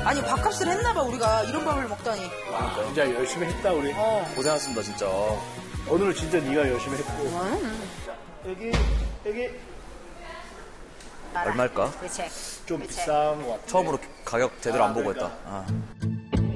아니 밥값을 했나봐 우리가 이런 밥을 먹다니. 진짜 열심히 했다 우리. 고생하셨습니다, 진짜. 오늘은 진짜 네가 열심히 했고. 여기 얼마일까? 좀 비싼 것 같아. 처음으로 가격 제대로 안 보고 했다. 아.